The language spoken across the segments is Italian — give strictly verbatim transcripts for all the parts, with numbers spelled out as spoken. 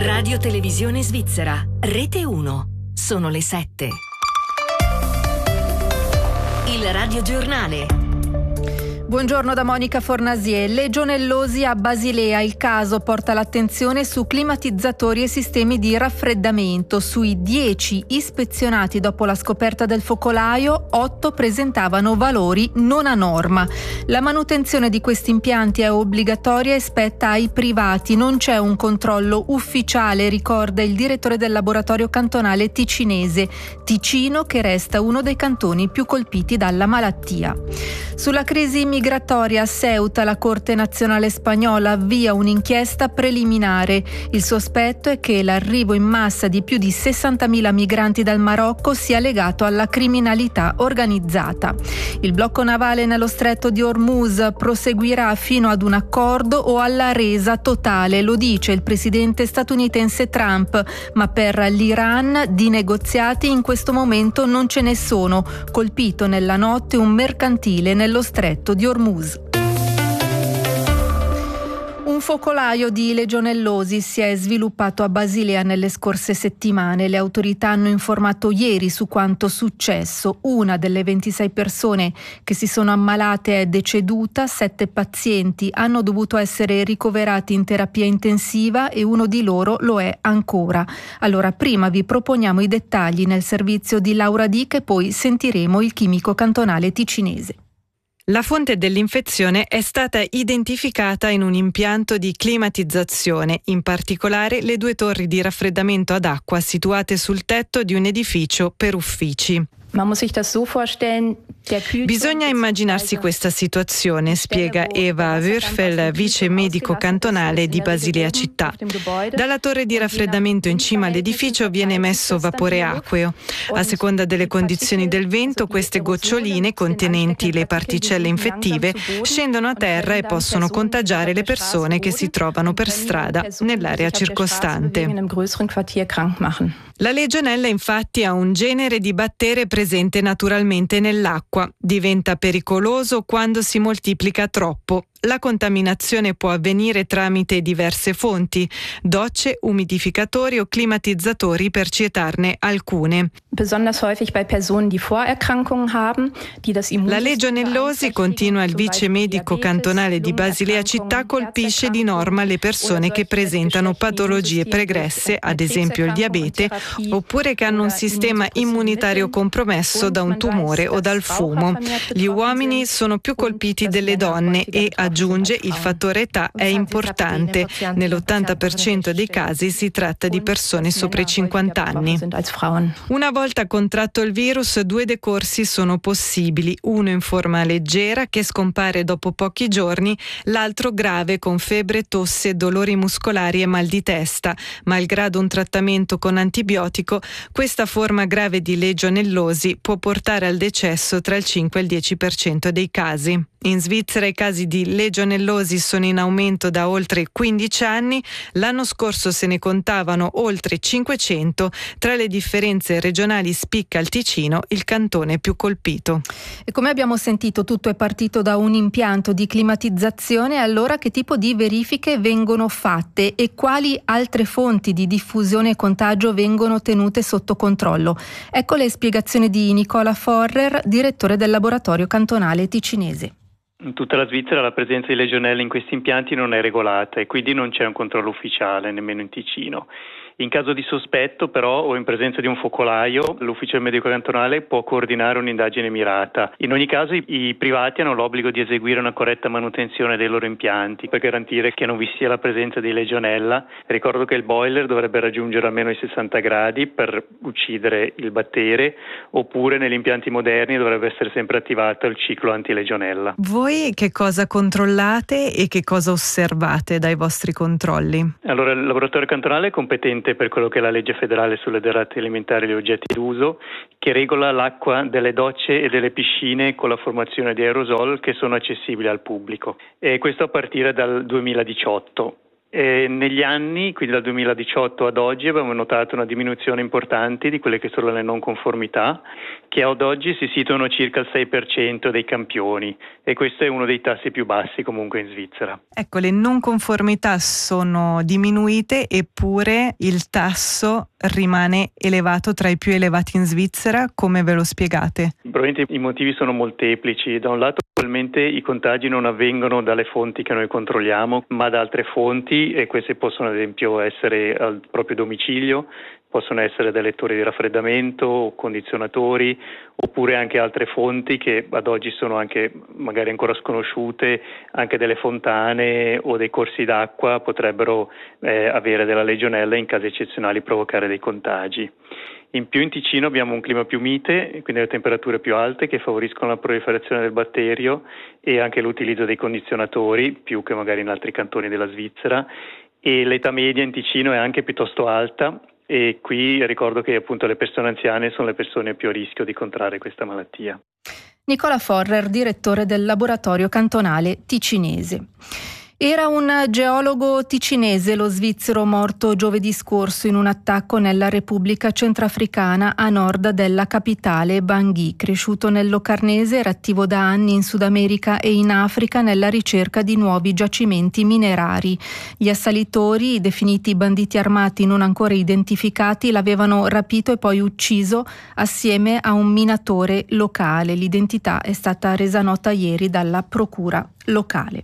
Radio Televisione Svizzera, Rete uno. Sono le sette. Il radiogiornale. Buongiorno da Monica Fornasier. Legionellosi a Basilea. Il caso porta l'attenzione su climatizzatori e sistemi di raffreddamento. Sui dieci ispezionati dopo la scoperta del focolaio, otto presentavano valori non a norma. La manutenzione di questi impianti è obbligatoria e spetta ai privati. Non c'è un controllo ufficiale, ricorda il direttore del laboratorio cantonale ticinese. Ticino che resta uno dei cantoni più colpiti dalla malattia. Sulla crisi migratoria a Ceuta, la Corte Nazionale Spagnola avvia un'inchiesta preliminare. Il sospetto è che l'arrivo in massa di più di sessantamila migranti dal Marocco sia legato alla criminalità organizzata. Il blocco navale nello stretto di Hormuz proseguirà fino ad un accordo o alla resa totale, lo dice il presidente statunitense Trump, ma per l'Iran di negoziati in questo momento non ce ne sono. Colpito nella notte un mercantile nello stretto di Hormuz. Un focolaio di legionellosi si è sviluppato a Basilea nelle scorse settimane. Le autorità hanno informato ieri su quanto successo. Una delle ventisei persone che si sono ammalate è deceduta, sette pazienti hanno dovuto essere ricoverati in terapia intensiva e uno di loro lo è ancora. Allora, prima vi proponiamo i dettagli nel servizio di Laura Dick e poi sentiremo il chimico cantonale ticinese. La fonte dell'infezione è stata identificata in un impianto di climatizzazione, in particolare le due torri di raffreddamento ad acqua situate sul tetto di un edificio per uffici. Bisogna immaginarsi questa situazione, spiega Eva Würfel, vice medico cantonale di Basilea città. Dalla torre di raffreddamento in cima all'edificio viene emesso vapore acqueo. A seconda delle condizioni del vento, queste goccioline contenenti le particelle infettive scendono a terra e possono contagiare le persone che si trovano per strada nell'area circostante. La legionella infatti ha un genere di batterie presente naturalmente nell'acqua. Diventa pericoloso quando si moltiplica troppo. La contaminazione può avvenire tramite diverse fonti, docce, umidificatori o climatizzatori per citarne alcune. La legionellosi, continua il vice medico cantonale di Basilea città, colpisce di norma le persone che presentano patologie pregresse, ad esempio il diabete, oppure che hanno un sistema immunitario compromesso da un tumore o dal fumo. Gli uomini sono più colpiti delle donne e, aggiunge, il fattore età è importante. Nell'ottanta per cento dei casi si tratta di persone sopra i cinquanta anni. Una volta contratto il virus, due decorsi sono possibili, uno in forma leggera che scompare dopo pochi giorni, l'altro grave con febbre, tosse, dolori muscolari e mal di testa. Malgrado un trattamento con antibiotico, questa forma grave di legionellosi può portare al decesso tra il cinque e il dieci per cento dei casi. In Svizzera i casi di legionellosi sono in aumento da oltre quindici anni. L'anno scorso se ne contavano oltre cinquecento. Tra le differenze regionali spicca il Ticino, il cantone più colpito. E come abbiamo sentito, tutto è partito da un impianto di climatizzazione. Allora, che tipo di verifiche vengono fatte e quali altre fonti di diffusione e contagio vengono tenute sotto controllo? Ecco le spiegazioni di Nicola Forrer, direttore del laboratorio cantonale ticinese. In tutta la Svizzera la presenza di legionelle in questi impianti non è regolata e quindi non c'è un controllo ufficiale, nemmeno in Ticino. In caso di sospetto però o in presenza di un focolaio, l'ufficio medico cantonale può coordinare un'indagine mirata. In ogni caso i, i privati hanno l'obbligo di eseguire una corretta manutenzione dei loro impianti per garantire che non vi sia la presenza di legionella. Ricordo che il boiler dovrebbe raggiungere almeno i sessanta gradi per uccidere il battere, oppure negli impianti moderni dovrebbe essere sempre attivato il ciclo antilegionella. Voi che cosa controllate e che cosa osservate dai vostri controlli? Allora, il laboratorio cantonale è competente per quello che è la legge federale sulle derrate alimentari e gli oggetti d'uso, che regola l'acqua delle docce e delle piscine con la formazione di aerosol che sono accessibili al pubblico. E questo a partire dal duemiladiciotto. Eh, negli anni, quindi dal duemiladiciotto ad oggi, abbiamo notato una diminuzione importante di quelle che sono le non conformità, che ad oggi si situano circa al sei per cento dei campioni, e questo è uno dei tassi più bassi comunque in Svizzera. Ecco, le non conformità sono diminuite, eppure il tasso rimane elevato, tra i più elevati in Svizzera. Come ve lo spiegate? Probabilmente i motivi sono molteplici. Da un lato, probabilmente i contagi non avvengono dalle fonti che noi controlliamo, ma da altre fonti, e queste possono ad esempio essere al proprio domicilio, possono essere dai lettori di raffreddamento o condizionatori, oppure anche altre fonti che ad oggi sono anche magari ancora sconosciute, anche delle fontane o dei corsi d'acqua potrebbero eh, avere della legionella e in casi eccezionali provocare dei contagi. In più in Ticino abbiamo un clima più mite, quindi le temperature più alte che favoriscono la proliferazione del batterio e anche l'utilizzo dei condizionatori, più che magari in altri cantoni della Svizzera, e l'età media in Ticino è anche piuttosto alta, e qui ricordo che appunto le persone anziane sono le persone più a rischio di contrarre questa malattia. Nicola Forrer, direttore del laboratorio cantonale ticinese. Era un geologo ticinese lo svizzero morto giovedì scorso in un attacco nella Repubblica Centrafricana a nord della capitale Bangui. Cresciuto nel Locarnese, era attivo da anni in Sud America e in Africa nella ricerca di nuovi giacimenti minerari. Gli assalitori, definiti banditi armati non ancora identificati, l'avevano rapito e poi ucciso assieme a un minatore locale. L'identità è stata resa nota ieri dalla procura locale.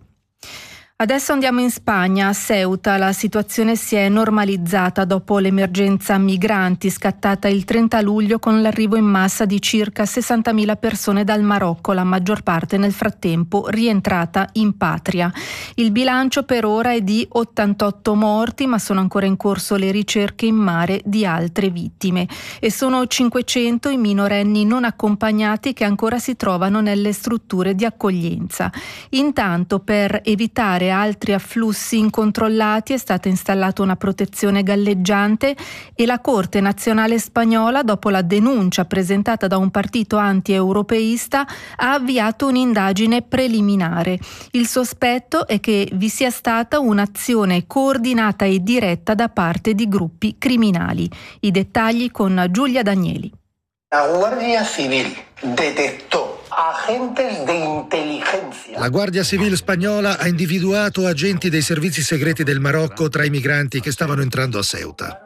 Adesso andiamo in Spagna, a Ceuta. La situazione si è normalizzata dopo l'emergenza migranti scattata il trenta luglio con l'arrivo in massa di circa sessantamila persone dal Marocco, la maggior parte nel frattempo rientrata in patria. Il bilancio per ora è di ottantotto morti, ma sono ancora in corso le ricerche in mare di altre vittime, e sono cinquecento i minorenni non accompagnati che ancora si trovano nelle strutture di accoglienza. Intanto, per evitare altri afflussi incontrollati, è stata installata una protezione galleggiante e la Corte Nazionale Spagnola, dopo la denuncia presentata da un partito anti-europeista, ha avviato un'indagine preliminare. Il sospetto è che vi sia stata un'azione coordinata e diretta da parte di gruppi criminali. I dettagli con Giulia Danieli. La Guardia Civil detectò agentes de inteligencia. La Guardia Civil spagnola ha individuato agenti dei servizi segreti del Marocco tra i migranti che stavano entrando a Ceuta.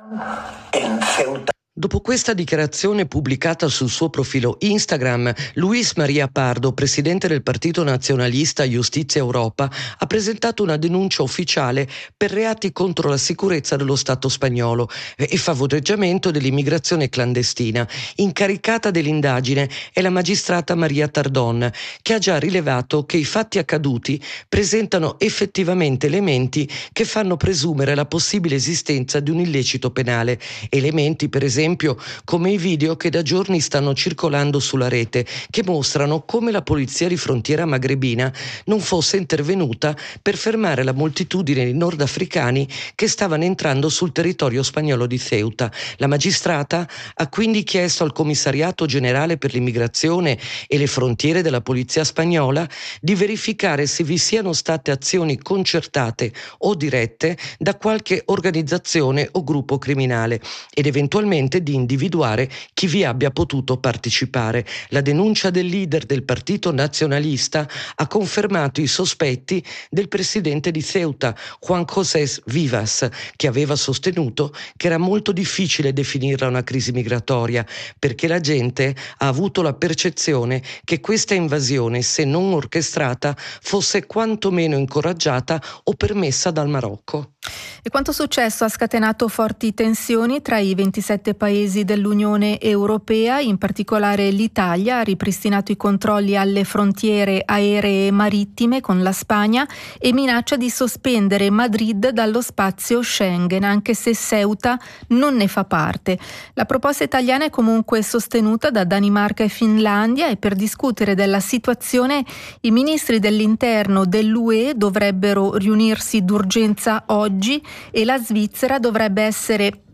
En Ceuta. Dopo questa dichiarazione pubblicata sul suo profilo Instagram, Luis María Pardo, presidente del partito nazionalista Giustizia Europa, ha presentato una denuncia ufficiale per reati contro la sicurezza dello Stato spagnolo e favoreggiamento dell'immigrazione clandestina. Incaricata dell'indagine è la magistrata Maria Tardón, che ha già rilevato che i fatti accaduti presentano effettivamente elementi che fanno presumere la possibile esistenza di un illecito penale. Elementi, per esempio, come i video che da giorni stanno circolando sulla rete, che mostrano come la polizia di frontiera magrebina non fosse intervenuta per fermare la moltitudine di nordafricani che stavano entrando sul territorio spagnolo di Ceuta. La magistrata ha quindi chiesto al Commissariato Generale per l'Immigrazione e le Frontiere della Polizia Spagnola di verificare se vi siano state azioni concertate o dirette da qualche organizzazione o gruppo criminale ed eventualmente di individuare chi vi abbia potuto partecipare. La denuncia del leader del partito nazionalista ha confermato i sospetti del presidente di Ceuta, Juan José Vivas, che aveva sostenuto che era molto difficile definirla una crisi migratoria, perché la gente ha avuto la percezione che questa invasione, se non orchestrata, fosse quantomeno incoraggiata o permessa dal Marocco. E quanto successo ha scatenato forti tensioni tra i ventisette paesi dell'Unione Europea, in particolare l'Italia ha ripristinato i controlli alle frontiere aeree e marittime con la Spagna e minaccia di sospendere Madrid dallo spazio Schengen, anche se Ceuta non ne fa parte. La proposta italiana è comunque sostenuta da Danimarca e Finlandia, e per discutere della situazione i ministri dell'interno dell'U E dovrebbero riunirsi d'urgenza oggi e la Svizzera dovrebbe essere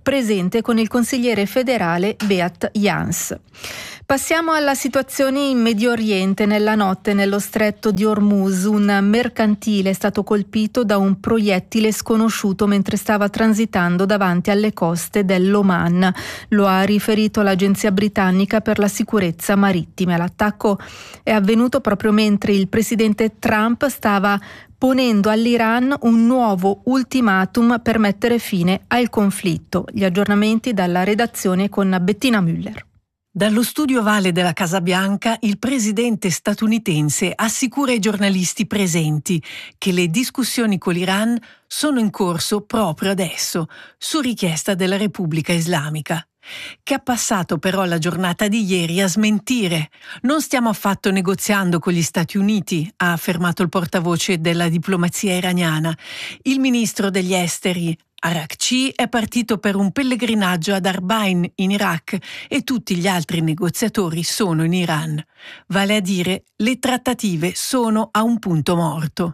presente con il consigliere federale Beat Jans. Passiamo alla situazione in Medio Oriente. Nella notte nello stretto di Hormuz un mercantile è stato colpito da un proiettile sconosciuto mentre stava transitando davanti alle coste dell'Oman. Lo ha riferito l'agenzia britannica per la sicurezza marittima. L'attacco è avvenuto proprio mentre il presidente Trump stava ponendo all'Iran un nuovo ultimatum per mettere fine al conflitto. Gli aggiornamenti dalla redazione con Bettina Müller. Dallo studio ovale della Casa Bianca, il presidente statunitense assicura ai giornalisti presenti che le discussioni con l'Iran sono in corso proprio adesso, su richiesta della Repubblica Islamica, che ha passato però la giornata di ieri a smentire. Non stiamo affatto negoziando con gli Stati Uniti, ha affermato il portavoce della diplomazia iraniana. Il ministro degli esteri Arakci è partito per un pellegrinaggio ad Arbain in Iraq e tutti gli altri negoziatori sono in Iran. Vale a dire, le trattative sono a un punto morto.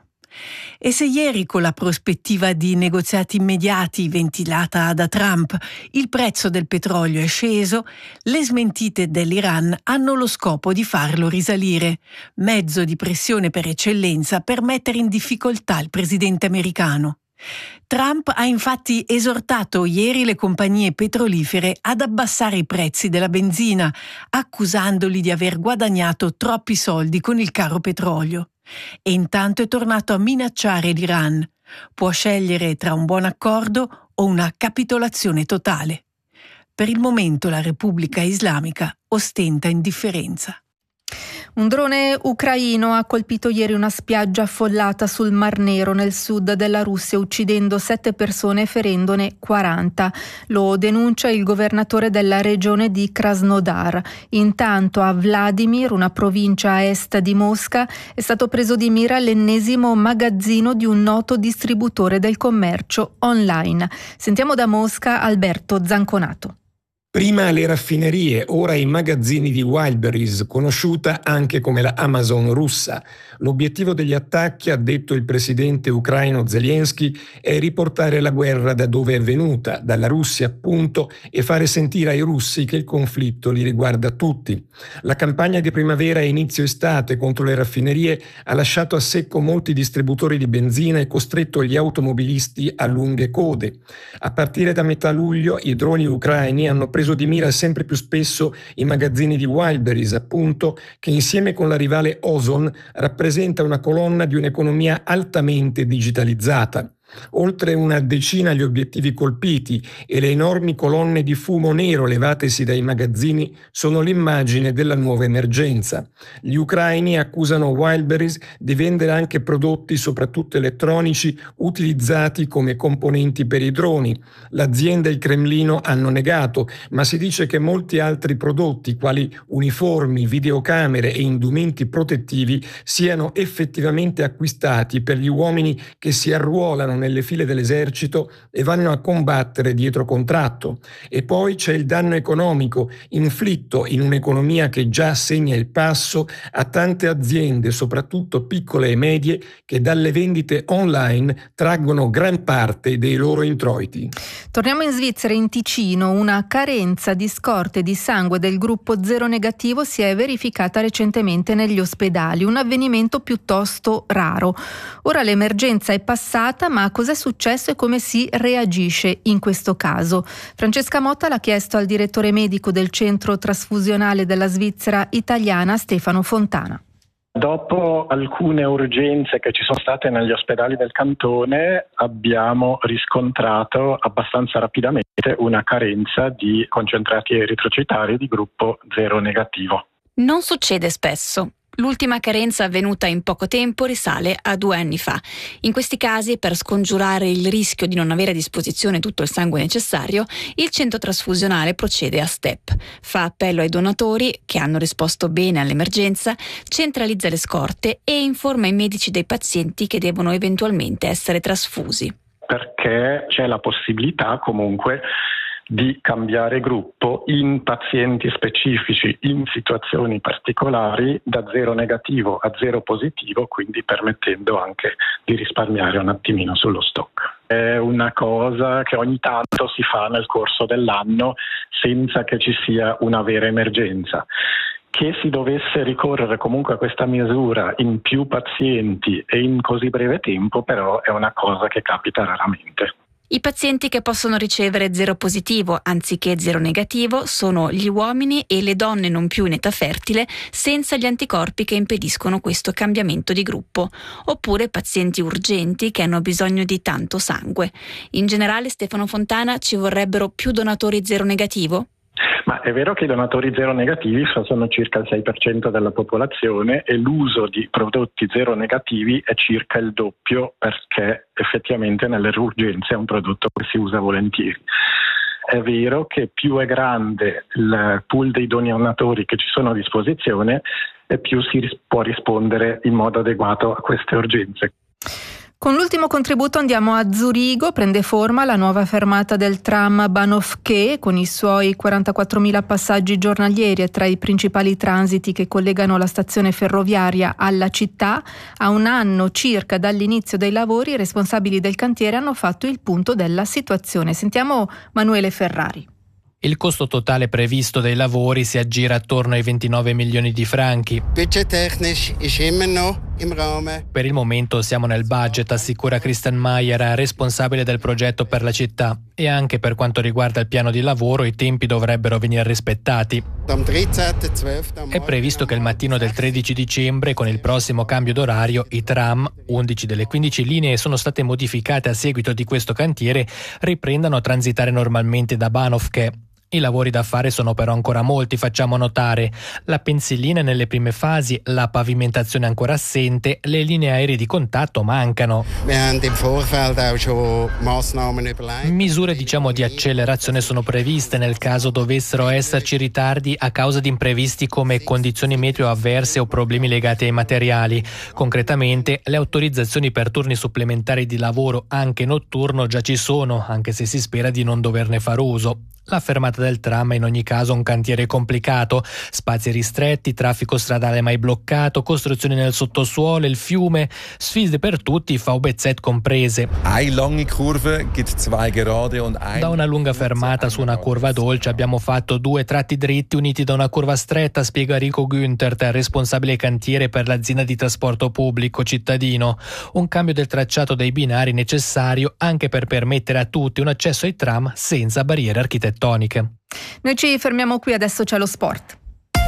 E se ieri, con la prospettiva di negoziati immediati ventilata da Trump, il prezzo del petrolio è sceso, le smentite dell'Iran hanno lo scopo di farlo risalire, mezzo di pressione per eccellenza per mettere in difficoltà il presidente americano. Trump ha infatti esortato ieri le compagnie petrolifere ad abbassare i prezzi della benzina, accusandoli di aver guadagnato troppi soldi con il caro petrolio. E intanto è tornato a minacciare l'Iran. Può scegliere tra un buon accordo o una capitolazione totale. Per il momento la Repubblica Islamica ostenta indifferenza. Un drone ucraino ha colpito ieri una spiaggia affollata sul Mar Nero nel sud della Russia, uccidendo sette persone e ferendone quaranta. Lo denuncia il governatore della regione di Krasnodar. Intanto a Vladimir, una provincia a est di Mosca, è stato preso di mira l'ennesimo magazzino di un noto distributore del commercio online. Sentiamo da Mosca Alberto Zanconato. Prima le raffinerie, ora i magazzini di Wildberries, conosciuta anche come la Amazon russa. L'obiettivo degli attacchi, ha detto il presidente ucraino Zelensky, è riportare la guerra da dove è venuta, dalla Russia appunto, e fare sentire ai russi che il conflitto li riguarda tutti. La campagna di primavera e inizio estate contro le raffinerie ha lasciato a secco molti distributori di benzina e costretto gli automobilisti a lunghe code. A partire da metà luglio i droni ucraini hanno preso di mira sempre più spesso i magazzini di Wildberries, appunto, che insieme con la rivale Ozon rappresenta una colonna di un'economia altamente digitalizzata. Oltre una decina gli obiettivi colpiti e le enormi colonne di fumo nero levatesi dai magazzini sono l'immagine della nuova emergenza. Gli ucraini accusano Wildberries di vendere anche prodotti, soprattutto elettronici, utilizzati come componenti per i droni. L'azienda e il Cremlino hanno negato, ma si dice che molti altri prodotti, quali uniformi, videocamere e indumenti protettivi, siano effettivamente acquistati per gli uomini che si arruolano nelle file dell'esercito e vanno a combattere dietro contratto. E poi c'è il danno economico inflitto in un'economia che già segna il passo a tante aziende, soprattutto piccole e medie, che dalle vendite online traggono gran parte dei loro introiti. Torniamo in Svizzera, in Ticino. Una carenza di scorte di sangue del gruppo zero negativo si è verificata recentemente negli ospedali, un avvenimento piuttosto raro. Ora l'emergenza è passata, ma cos'è successo e come si reagisce in questo caso? Francesca Motta l'ha chiesto al direttore medico del centro trasfusionale della Svizzera italiana, Stefano Fontana. Dopo alcune urgenze che ci sono state negli ospedali del cantone, abbiamo riscontrato abbastanza rapidamente una carenza di concentrati eritrocitari di gruppo zero negativo. Non succede spesso. L'ultima carenza avvenuta in poco tempo risale a due anni fa. In questi casi, per scongiurare il rischio di non avere a disposizione tutto il sangue necessario, il centro trasfusionale procede a step. Fa appello ai donatori che hanno risposto bene all'emergenza, centralizza le scorte e informa i medici dei pazienti che devono eventualmente essere trasfusi. Perché c'è la possibilità comunque di cambiare gruppo in pazienti specifici, in situazioni particolari, da zero negativo a zero positivo, quindi permettendo anche di risparmiare un attimino sullo stock. è una cosa che ogni tanto si fa nel corso dell'anno senza che ci sia una vera emergenza. Che si dovesse ricorrere comunque a questa misura in più pazienti e in così breve tempo, però è una cosa che capita raramente. I pazienti che possono ricevere zero positivo anziché zero negativo sono gli uomini e le donne non più in età fertile senza gli anticorpi che impediscono questo cambiamento di gruppo, oppure pazienti urgenti che hanno bisogno di tanto sangue. In generale, Stefano Fontana, ci vorrebbero più donatori zero negativo? Ma è vero che i donatori zero negativi sono circa il sei per cento della popolazione e l'uso di prodotti zero negativi è circa il doppio, perché effettivamente nelle urgenze è un prodotto che si usa volentieri. È vero che più è grande il pool dei donatori che ci sono a disposizione e più si può rispondere in modo adeguato a queste urgenze. Con l'ultimo contributo andiamo a Zurigo, prende forma la nuova fermata del tram Bahnhof-Ke con i suoi quarantaquattromila passaggi giornalieri e tra i principali transiti che collegano la stazione ferroviaria alla città. A un anno circa dall'inizio dei lavori i responsabili del cantiere hanno fatto il punto della situazione. Sentiamo Manuele Ferrari. Il costo totale previsto dei lavori si aggira attorno ai ventinove milioni di franchi. Per il momento siamo nel budget, assicura Christian Mayer, responsabile del progetto per la città, e anche per quanto riguarda il piano di lavoro i tempi dovrebbero venire rispettati. È previsto che il mattino del tredici dicembre, con il prossimo cambio d'orario, i tram, undici delle quindici linee sono state modificate a seguito di questo cantiere, riprendano a transitare normalmente da Bahnhof-Ke. I lavori da fare sono però ancora molti, facciamo notare. La pensillina nelle prime fasi, la pavimentazione ancora assente, le linee aeree di contatto mancano. Misure diciamo di accelerazione sono previste nel caso dovessero esserci ritardi a causa di imprevisti come condizioni meteo avverse o problemi legati ai materiali. Concretamente, le autorizzazioni per turni supplementari di lavoro anche notturno già ci sono, anche se si spera di non doverne far uso. La fermata del tram è in ogni caso un cantiere complicato, spazi ristretti, traffico stradale mai bloccato, costruzioni nel sottosuolo, il fiume, sfide per tutti, V B Z comprese. Da una lunga fermata su una curva dolce abbiamo fatto due tratti dritti uniti da una curva stretta, spiega Rico Günthert, responsabile cantiere per l'azienda di trasporto pubblico cittadino. Un cambio del tracciato dei binari necessario anche per permettere a tutti un accesso ai tram senza barriere architettoniche. Noi ci fermiamo qui, adesso c'è lo sport.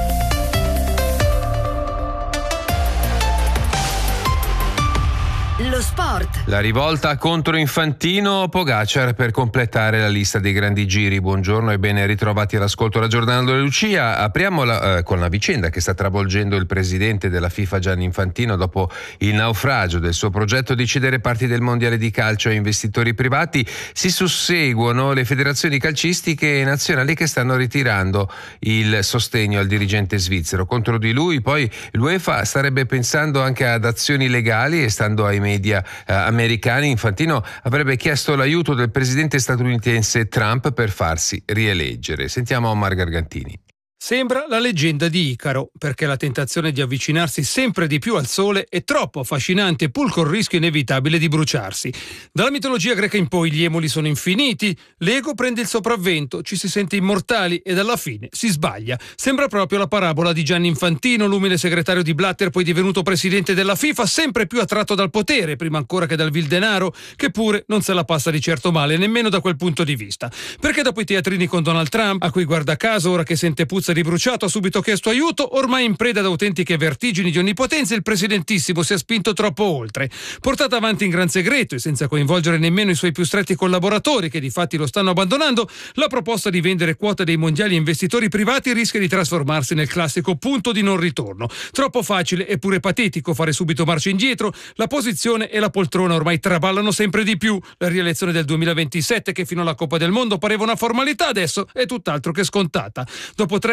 Lo sport. La rivolta contro Infantino, Pogacar per completare la lista dei grandi giri. Buongiorno e ben ritrovati all'ascolto della Giornata della Lucia. Apriamo la, eh, con la vicenda che sta travolgendo il presidente della FIFA Gianni Infantino dopo il naufragio del suo progetto di cedere parti del mondiale di calcio a investitori privati. Si susseguono le federazioni calcistiche nazionali che stanno ritirando il sostegno al dirigente svizzero. Contro di lui poi l'UEFA starebbe pensando anche ad azioni legali e stando ai media eh, americani, Infantino avrebbe chiesto l'aiuto del presidente statunitense Trump per farsi rieleggere. Sentiamo Omar Gargantini. Sembra la leggenda di Icaro, perché la tentazione di avvicinarsi sempre di più al sole è troppo affascinante, pur col rischio inevitabile di bruciarsi. Dalla mitologia greca in poi gli emuli sono infiniti, l'ego prende il sopravvento, ci si sente immortali ed alla fine si sbaglia. Sembra proprio la parabola di Gianni Infantino, l'umile segretario di Blatter, poi divenuto presidente della FIFA, sempre più attratto dal potere, prima ancora che dal vil denaro, che pure non se la passa di certo male, nemmeno da quel punto di vista. Perché dopo i teatrini con Donald Trump, a cui guarda caso, ora che sente puzza di bruciato, ha subito chiesto aiuto, ormai in preda ad autentiche vertigini di onnipotenza, il presidentissimo si è spinto troppo oltre. Portata avanti in gran segreto e senza coinvolgere nemmeno i suoi più stretti collaboratori, che di fatti lo stanno abbandonando, la proposta di vendere quote dei mondiali a investitori privati rischia di trasformarsi nel classico punto di non ritorno. Troppo facile e pure patetico fare subito marcia indietro, la posizione e la poltrona ormai traballano sempre di più. La rielezione del duemilaventisette, che fino alla Coppa del Mondo pareva una formalità, adesso è tutt'altro che scontata. Dopo tre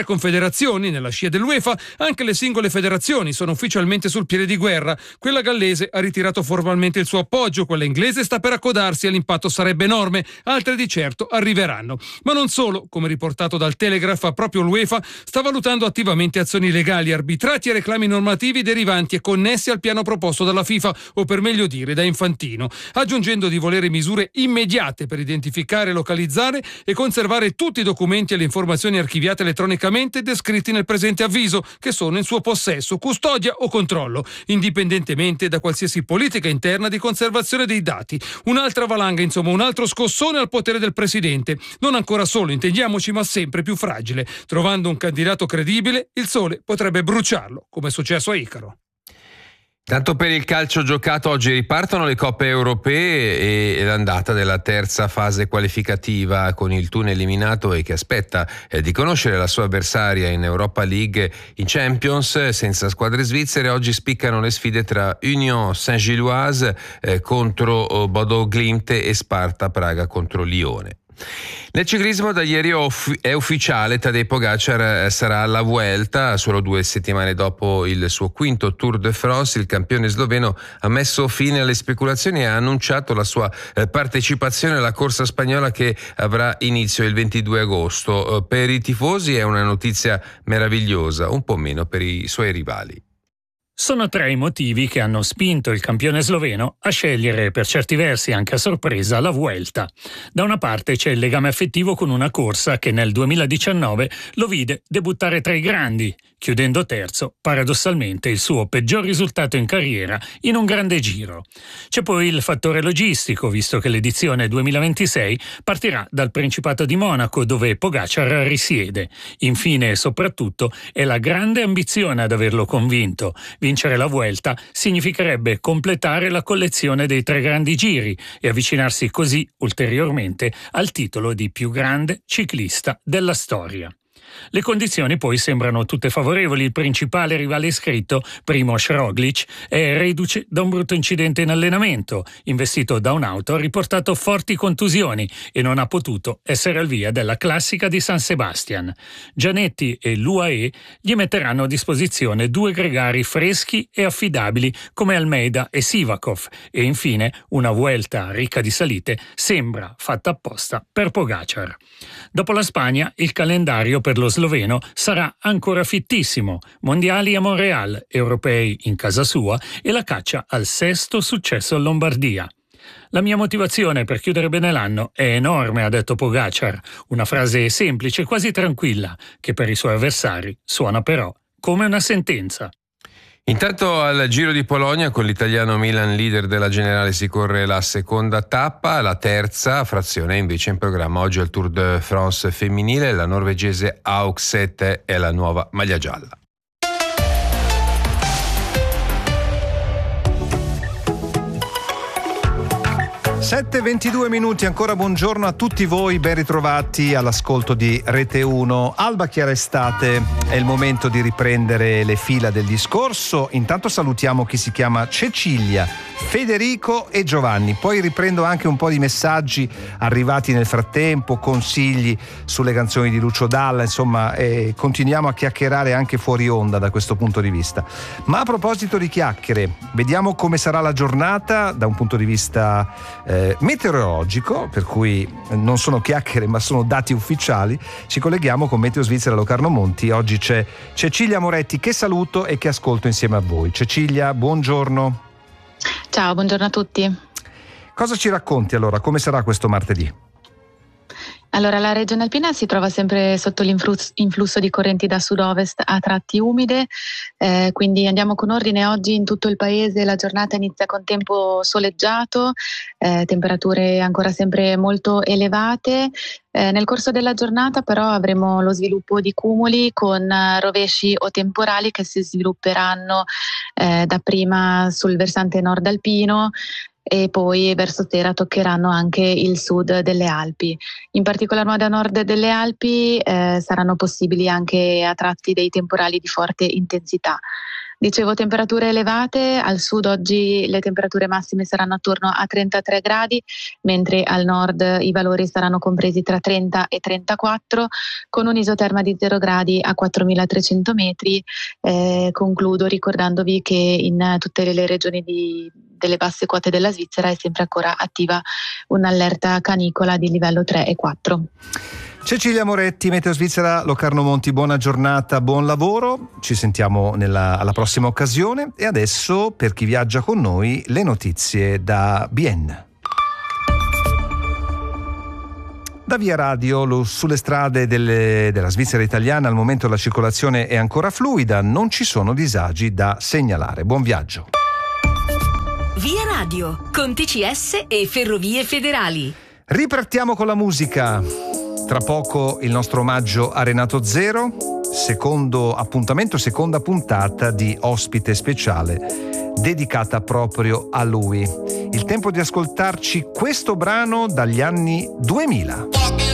confederazioni, nella scia dell'UEFA, anche le singole federazioni sono ufficialmente sul piede di guerra. Quella gallese ha ritirato formalmente il suo appoggio, quella inglese sta per accodarsi e l'impatto sarebbe enorme, altre di certo arriveranno. Ma non solo, come riportato dal Telegraph, proprio l'UEFA sta valutando attivamente azioni legali, arbitrati e reclami normativi derivanti e connessi al piano proposto dalla FIFA, o per meglio dire da Infantino, aggiungendo di volere misure immediate per identificare, localizzare e conservare tutti i documenti e le informazioni archiviate elettronicamente descritti nel presente avviso, che sono in suo possesso, custodia o controllo, indipendentemente da qualsiasi politica interna di conservazione dei dati. Un'altra valanga, insomma, un altro scossone al potere del presidente, non ancora solo, intendiamoci, ma sempre più fragile. Trovando un candidato credibile, il Sole potrebbe bruciarlo, come è successo a Icaro. Tanto per il calcio giocato, oggi ripartono le coppe europee e l'andata della terza fase qualificativa, con il Thun eliminato e che aspetta eh, di conoscere la sua avversaria in Europa League. In Champions, senza squadre svizzere, oggi spiccano le sfide tra Union Saint-Gilloise eh, contro oh, Bodo Glimt e Sparta Praga contro Lione. Nel ciclismo da ieri è ufficiale, Tadej Pogacar sarà alla Vuelta. Solo due settimane dopo il suo quinto Tour de France, il campione sloveno ha messo fine alle speculazioni e ha annunciato la sua partecipazione alla corsa spagnola che avrà inizio il ventidue agosto. Per i tifosi è una notizia meravigliosa, un po' meno per i suoi rivali. Sono tre i motivi che hanno spinto il campione sloveno a scegliere, per certi versi anche a sorpresa, la Vuelta. Da una parte c'è il legame affettivo con una corsa che nel duemiladiciannove lo vide debuttare tra i grandi, chiudendo terzo, paradossalmente, il suo peggior risultato in carriera in un grande giro. C'è poi il fattore logistico, visto che l'edizione duemilaventisei partirà dal Principato di Monaco, dove Pogacar risiede. Infine e soprattutto è la grande ambizione ad averlo convinto. Vincere la Vuelta significherebbe completare la collezione dei tre grandi giri e avvicinarsi così ulteriormente al titolo di più grande ciclista della storia. Le condizioni poi sembrano tutte favorevoli. Il principale rivale iscritto, Primož Roglič, è reduce da un brutto incidente in allenamento. Investito da un'auto, ha riportato forti contusioni e non ha potuto essere al via della classica di San Sebastian. Gianetti e l'U A E gli metteranno a disposizione due gregari freschi e affidabili come Almeida e Sivakov, e infine una Vuelta ricca di salite sembra fatta apposta per Pogacar. Dopo la Spagna, il calendario per lo sloveno sarà ancora fittissimo: mondiali a Montreal, europei in casa sua e la caccia al sesto successo in Lombardia. La mia motivazione per chiudere bene l'anno è enorme, ha detto Pogacar, una frase semplice, quasi tranquilla, che per i suoi avversari suona però come una sentenza. Intanto al Giro di Polonia, con l'italiano Milan leader della generale, si corre la seconda tappa. La terza frazione è invece in programma oggi al Tour de France femminile. La norvegese Aukset è la nuova maglia gialla. sette e ventidue minuti, ancora buongiorno a tutti voi, ben ritrovati all'ascolto di Rete uno. Alba chiara estate, è il momento di riprendere le fila del discorso. Intanto salutiamo chi si chiama Cecilia, Federico e Giovanni, poi riprendo anche un po' di messaggi arrivati nel frattempo, consigli sulle canzoni di Lucio Dalla, insomma eh, continuiamo a chiacchierare anche fuori onda da questo punto di vista. Ma a proposito di chiacchiere, vediamo come sarà la giornata da un punto di vista eh, meteorologico, per cui non sono chiacchiere ma sono dati ufficiali. Ci colleghiamo con Meteo Svizzera Locarno Monti. Oggi c'è Cecilia Moretti, che saluto e che ascolto insieme a voi. Cecilia, buongiorno. Ciao, buongiorno a tutti. Cosa ci racconti allora? Come sarà questo martedì? Allora, la regione alpina si trova sempre sotto l'influsso di correnti da sud-ovest a tratti umide, eh, quindi andiamo con ordine. Oggi in tutto il paese la giornata inizia con tempo soleggiato, eh, temperature ancora sempre molto elevate. Eh, nel corso della giornata però avremo lo sviluppo di cumuli con rovesci o temporali che si svilupperanno eh, dapprima sul versante nord alpino, e poi verso sera toccheranno anche il sud delle Alpi. In particolar modo a nord delle Alpi eh, saranno possibili anche a tratti dei temporali di forte intensità. Dicevo, temperature elevate, al sud oggi le temperature massime saranno attorno a trentatré gradi, mentre al nord i valori saranno compresi tra trenta e trentaquattro, con un'isoterma di zero gradi a quattromilatrecento metri. Eh, concludo ricordandovi che in tutte le regioni di, delle basse quote della Svizzera è sempre ancora attiva un'allerta canicola di livello tre e quattro. Cecilia Moretti, Meteo Svizzera, Locarno Monti, buona giornata, buon lavoro, ci sentiamo nella, alla prossima occasione e adesso per chi viaggia con noi le notizie da Bienne. Da Via Radio, lo, sulle strade delle, della Svizzera italiana al momento la circolazione è ancora fluida, non ci sono disagi da segnalare. Buon viaggio. Via Radio, con T C S e Ferrovie Federali. Ripartiamo con la musica. Tra poco il nostro omaggio a Renato Zero, secondo appuntamento, seconda puntata di Ospite Speciale dedicata proprio a lui. Il tempo di ascoltarci questo brano dagli anni duemila.